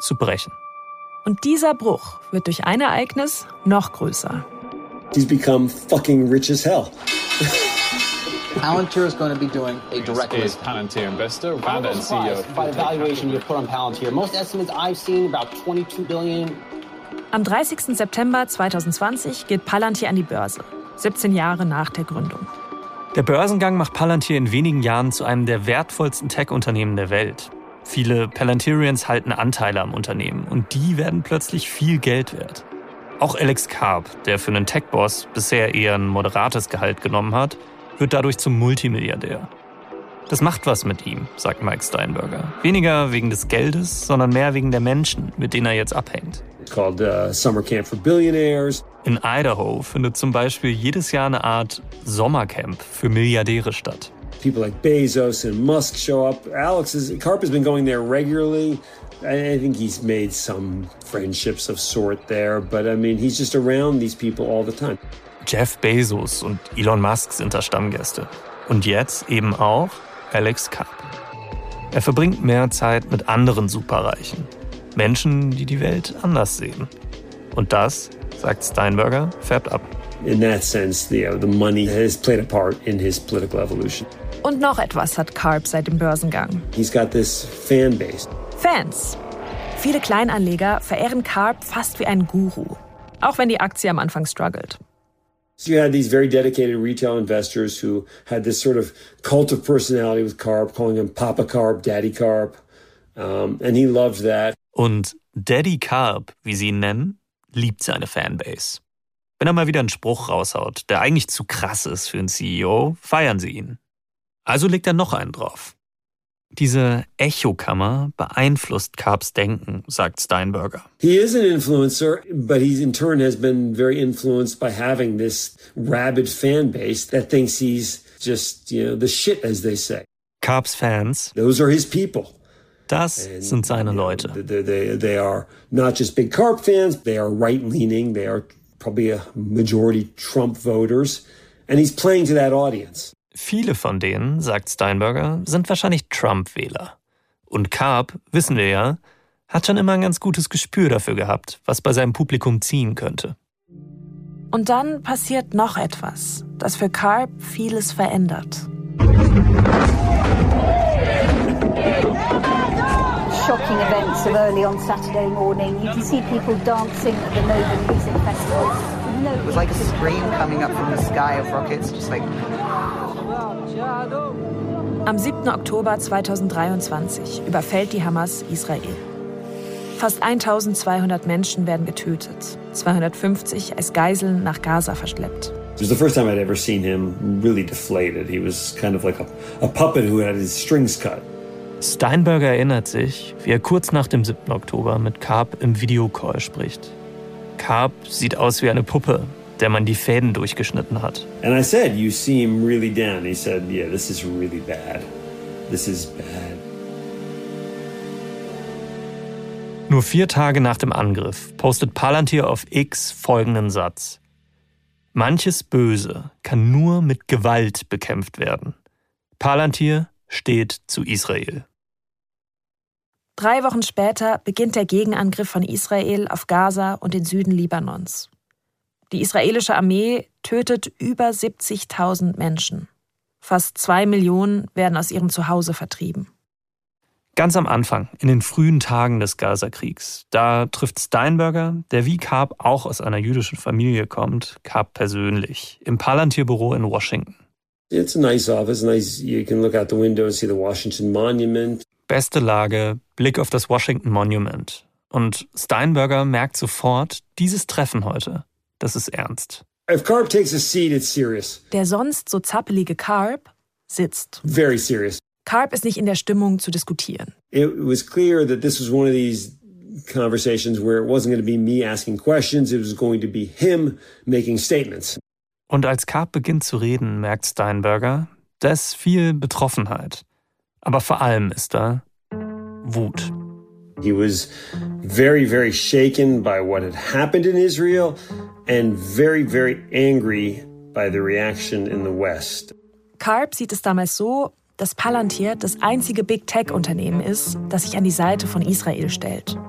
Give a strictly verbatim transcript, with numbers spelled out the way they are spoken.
zu brechen. Und dieser Bruch wird durch ein Ereignis noch größer. He's become fucking rich as hell. Palantir is going to be doing a direct This is listing. Palantir investor, founder and C E O. By the valuation you put on Palantir. Most estimates I've seen about twenty-two billion. Am dreißigsten September zweitausendzwanzig geht Palantir an die Börse, siebzehn Jahre nach der Gründung. Der Börsengang macht Palantir in wenigen Jahren zu einem der wertvollsten Tech-Unternehmen der Welt. Viele Palantirians halten Anteile am Unternehmen und die werden plötzlich viel Geld wert. Auch Alex Karp, der für einen Tech-Boss bisher eher ein moderates Gehalt genommen hat, wird dadurch zum Multimilliardär. Das macht was mit ihm, sagt Mike Steinberger. Weniger wegen des Geldes, sondern mehr wegen der Menschen, mit denen er jetzt abhängt. It's called uh, Summer Camp for Billionaires. In Idaho findet zum Beispiel jedes Jahr eine Art Sommercamp für Milliardäre statt. People like Bezos and Musk show up. Alex is, Karp has been going there regularly. I, I think he's made some friendships of sort there, but I mean, he's just around these people all the time. Jeff Bezos und Elon Musk sind da Stammgäste. Und jetzt eben auch Alex Karp. Er verbringt mehr Zeit mit anderen Superreichen. Menschen, die die Welt anders sehen. Und das, sagt Steinberger, färbt ab. In that sense, you know, the money has played a part in his political evolution. Und noch etwas hat Karp seit dem Börsengang. He's got this fan base. Fans. Viele Kleinanleger verehren Karp fast wie einen Guru. Auch wenn die Aktie am Anfang struggelt. So you had these very dedicated retail investors who had this sort of cult of personality with Karp, calling him Papa Karp, Daddy Karp. Um, and he loved that. Und Daddy Karp, wie sie ihn nennen, liebt seine Fanbase. Wenn er mal wieder einen Spruch raushaut, der eigentlich zu krass ist für einen C E O, feiern sie ihn. Also legt er noch einen drauf. Diese Echokammer beeinflusst Karps Denken, sagt Steinberger. He is an influencer, but he in turn has been very influenced by having this rabid fan base that thinks he's just, you know, the shit, as they say. Karps Fans, those are his people. Das And, sind seine you know, Leute. They, they, they are not just big Karp fans, they are right-leaning, they are probably a majority Trump voters, and he's playing to that audience. Viele von denen, sagt Steinberger, sind wahrscheinlich Trump-Wähler. Und Karp, wissen wir ja, hat schon immer ein ganz gutes Gespür dafür gehabt, was bei seinem Publikum ziehen könnte. Und dann passiert noch etwas, das für Karp vieles verändert. Shocking events of early on Saturday morning. You can see people dancing at the Nova Music Festival. No, it was like a scream coming up from the sky of rockets, just like... Am siebten Oktober zweitausenddreiundzwanzig überfällt die Hamas Israel. Fast eintausendzweihundert Menschen werden getötet, zweihundertfünfzig als Geiseln nach Gaza verschleppt. It was the first time I'd ever seen him really deflated. He was kind of like a, a puppet who had his strings cut. Steinberger erinnert sich, wie er kurz nach dem siebten Oktober mit Karp im Videocall spricht. Karp sieht aus wie eine Puppe, der man die Fäden durchgeschnitten hat. And I said, you seem really down. He said, yeah, this is really bad. This is bad. Nur vier Tage nach dem Angriff postet Palantir auf X folgenden Satz. Manches Böse kann nur mit Gewalt bekämpft werden. Palantir steht zu Israel. Drei Wochen später beginnt der Gegenangriff von Israel auf Gaza und den Süden Libanons. Die israelische Armee tötet über siebzigtausend Menschen. Fast zwei Millionen werden aus ihrem Zuhause vertrieben. Ganz am Anfang, in den frühen Tagen des Gaza-Kriegs, da trifft Steinberger, der wie Karp auch aus einer jüdischen Familie kommt, Karp persönlich, im Palantir-Büro in Washington. It's a nice office, nice. You can look out the window and see the Washington Monument. Beste Lage, Blick auf das Washington Monument. Und Steinberger merkt sofort, dieses Treffen heute, das ist ernst. If Karp takes a seat, it's serious. Der sonst so zappelige Karp sitzt. Very serious. Karp ist nicht in der Stimmung zu diskutieren. It was clear that this was one of these conversations where it wasn't going to be me asking questions, it was going to be him making statements. Und als Karp beginnt zu reden, merkt Steinberger, da ist viel Betroffenheit. Aber vor allem ist da Wut. He was very, very shaken by what had happened in Israel and very, very angry by the reaction in the West. Karp sieht es damals so, dass Palantir das einzige Big-Tech-Unternehmen ist, das sich an die Seite von Israel stellt.